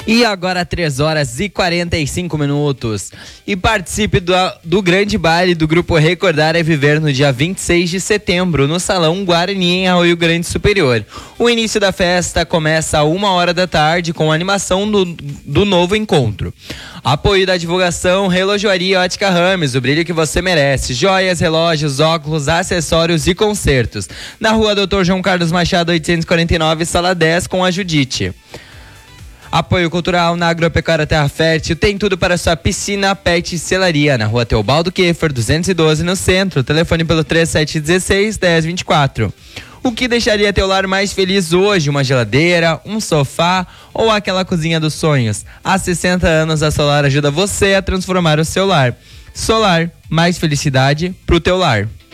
E agora 3h45. E participe do grande baile do Grupo Recordar é Viver no dia 26 de setembro, no Salão Guarani, em Arroio Grande Superior. O início da festa começa às 1h da tarde com a animação do novo encontro. Apoio da divulgação, Relojoaria Ótica Rames, o brilho que você merece. Joias, relógios, óculos, acessórios e concertos. Na rua Dr. João Carlos Machado, 849, sala 10, com a Judite. Apoio cultural na Agropecuária Terra Fértil, tem tudo para sua piscina, pet e selaria, na rua Teobaldo Keffer, 212, no centro. Telefone pelo 3716-1024. O que deixaria teu lar mais feliz hoje? Uma geladeira, um sofá ou aquela cozinha dos sonhos? Há 60 anos a Solar ajuda você a transformar o seu lar. Solar, mais felicidade pro teu lar.